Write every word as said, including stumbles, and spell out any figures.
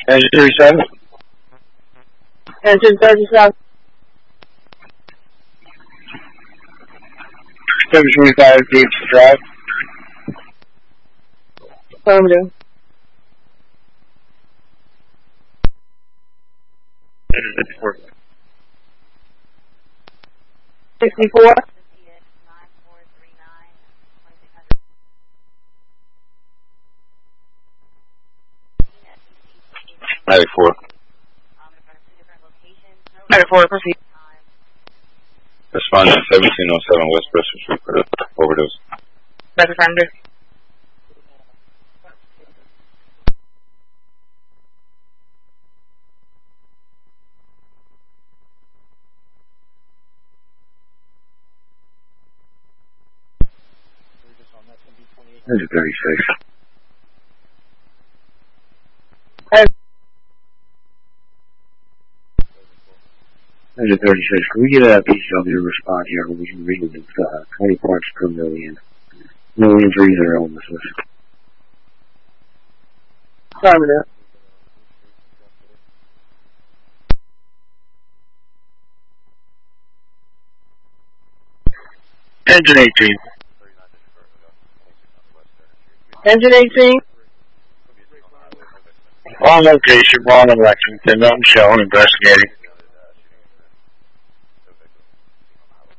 Engine thirty-seven. Engine thirty-seven. seven twenty-five Gates Drive. Affirmative. sixty-four. ninety-four. ninety-four, proceed. Respond to seventeen oh seven West Bristol Street for the overdose. That's affirmative. Engine thirty-six. Engine thirty-six, can we get a P C W to respond here? We can read it with uh, twenty parts per million. No injuries or illnesses. Affirmative. Engine eighteen. Engine eighteen. On location, Ron and Lexington, I'm showing, investigating.